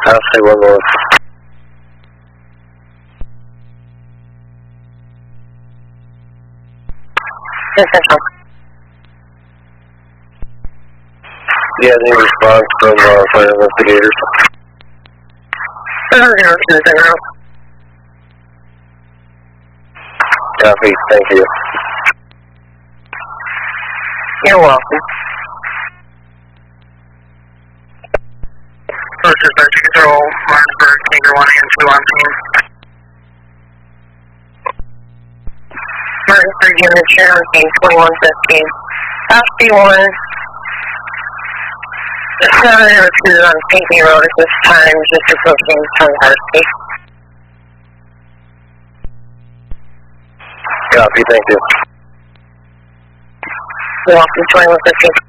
I'll say one more. Central. Do you have any response from fire investigators? 020. Copy, thank you. You're welcome. First Dispatch Control, Martinsburg, Tanker 1 and 2 on team. Martinsburg Unit Share on team 2115. Copy 1. 702 on Pinckney Road at this time, just approaching Tunhurst. Copy, thank you. You're welcome, 2115.